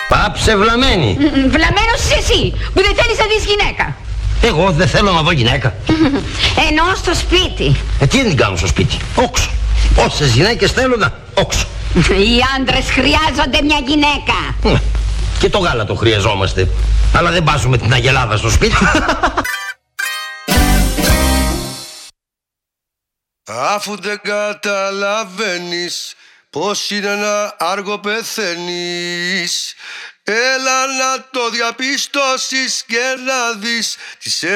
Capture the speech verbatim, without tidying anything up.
Πάψε βλαμμένη. Βλαμμένος είσαι εσύ που δεν θέλεις να δεις γυναίκα. Εγώ δεν θέλω να δω γυναίκα. Εννοώ στο σπίτι. Ε, τι δεν κάνω στο σπίτι. Όξο. Όσες γυναίκες θέλω να όξο. Οι άντρες χρειάζονται μια γυναίκα. Και το γάλα το χρειαζόμαστε. Αλλά δεν βάζουμε την αγελάδα στο σπίτι. Αφού δεν καταλαβαίνεις πως είναι να άργο πεθαίνεις, έλα να το διαπιστώσεις και να δεις τις